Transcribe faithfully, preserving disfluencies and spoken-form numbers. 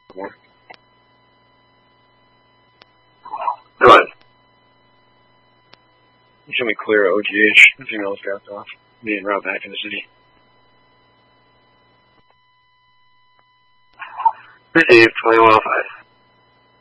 More. Go ahead. You show me clear O G H. The female's dropped off. Me and route back in the city. Received, twenty-one oh five.